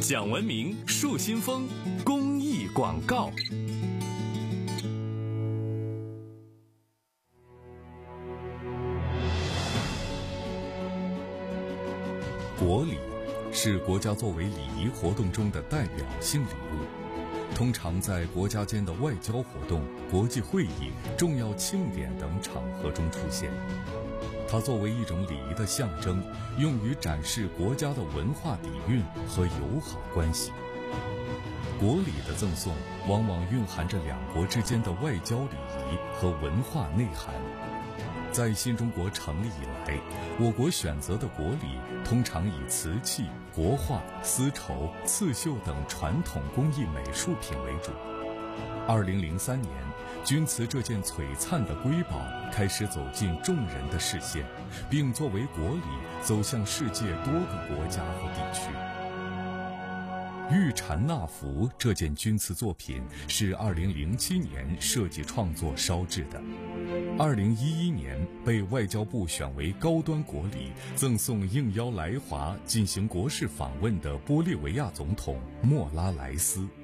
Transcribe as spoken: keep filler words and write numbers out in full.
享文明树新风公益广告。国礼是国家作为礼仪活动中的代表性礼物，通常在国家间的外交活动、国际会议、重要庆典等场合中出现。它作为一种礼仪的象征，用于展示国家的文化底蕴和友好关系。国礼的赠送往往蕴含着两国之间的外交礼仪和文化内涵。在新中国成立以来，我国选择的国礼通常以瓷器、国画、丝绸、刺绣等传统工艺美术品为主。二零零三年，钧瓷这件璀璨的瑰宝开始走进众人的视线，并作为国礼走向世界多个国家和地区。玉蝉纳福这件钧瓷作品是二零零七年设计创作烧制的，二零一一年被外交部选为高端国礼，赠送应邀来华进行国事访问的玻利维亚总统莫拉莱斯。